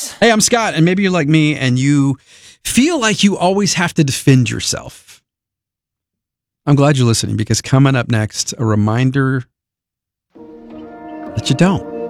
Hey, I'm Scott, and maybe you're like me and you feel like you always have to defend yourself. I'm glad you're listening, because coming up next, a reminder that you don't.